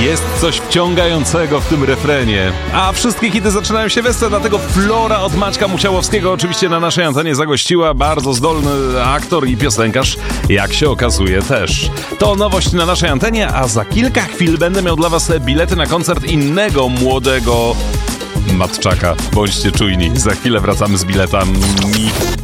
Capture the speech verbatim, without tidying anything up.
Jest coś wciągającego w tym refrenie. A wszystkie hity zaczynają się wesele, dlatego Flora od Maćka Musiałowskiego oczywiście na naszej antenie zagościła. Bardzo zdolny aktor i piosenkarz, jak się okazuje też. To nowość na naszej antenie, a za kilka chwil będę miał dla was bilety na koncert innego młodego Matczaka. Bądźcie czujni, za chwilę wracamy z biletami.